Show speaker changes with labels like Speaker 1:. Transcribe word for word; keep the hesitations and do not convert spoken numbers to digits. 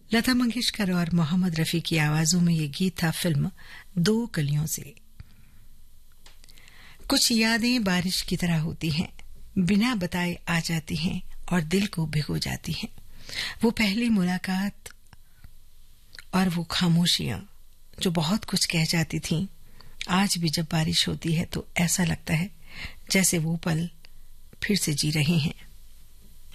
Speaker 1: लता मंगेशकर और मोहम्मद रफी की आवाजों में ये गीत था फिल्म दो कलियों से। कुछ यादें बारिश की तरह होती हैं, बिना बताए आ जाती हैं और दिल को भिगो जाती हैं। वो पहली मुलाकात और वो खामोशियां जो बहुत कुछ कह जाती थीं, आज भी जब बारिश होती है तो ऐसा लगता है जैसे वो पल फिर से जी रहे हैं।